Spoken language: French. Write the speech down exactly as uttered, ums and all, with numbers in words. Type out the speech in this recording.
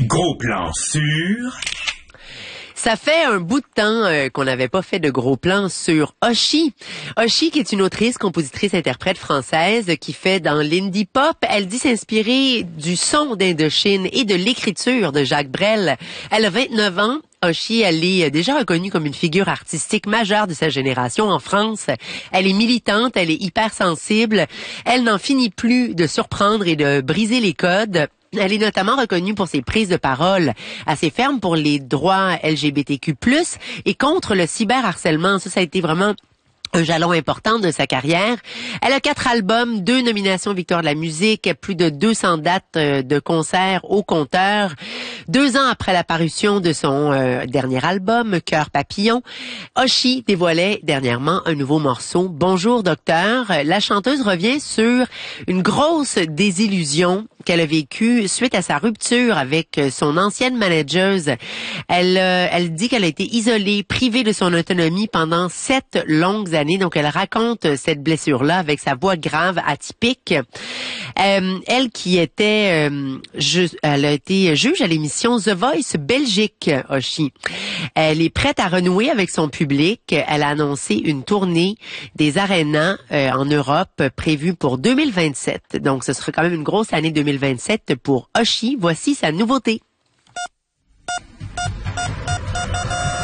Gros plan sur... Ça fait un bout de temps euh, qu'on n'avait pas fait de gros plans sur Oshi. Oshi, qui est une autrice, compositrice, interprète française qui fait dans l'indie pop. Elle dit s'inspirer du son d'Indochine et de l'écriture de Jacques Brel. Elle a vingt-neuf ans. Oshi, elle est déjà reconnue comme une figure artistique majeure de sa génération en France. Elle est militante, elle est hypersensible. Elle n'en finit plus de surprendre et de briser les codes. Elle est notamment reconnue pour ses prises de parole assez fermes pour les droits L G B T Q plus, et contre le cyberharcèlement. Ça, ça a été vraiment un jalon important de sa carrière. Elle a quatre albums, deux nominations Victoire de la musique, plus de deux cents dates de concerts au compteur. Deux ans après la parution de son euh, dernier album, Cœur papillon, Oshi dévoilait dernièrement un nouveau morceau, Bonjour docteur. La chanteuse revient sur une grosse désillusion qu'elle a vécue suite à sa rupture avec son ancienne manageuse. Elle, euh, elle dit qu'elle a été isolée, privée de son autonomie pendant sept longues années. Donc, elle raconte cette blessure-là avec sa voix grave, atypique. Euh, elle qui était, euh, ju- elle a été juge à l'émission The Voice Belgique, Oshi. Elle est prête à renouer avec son public. Elle a annoncé une tournée des arénas euh, en Europe prévue pour deux mille vingt-sept. Donc, ce sera quand même une grosse année deux mille vingt-sept pour Oshi. Voici sa nouveauté.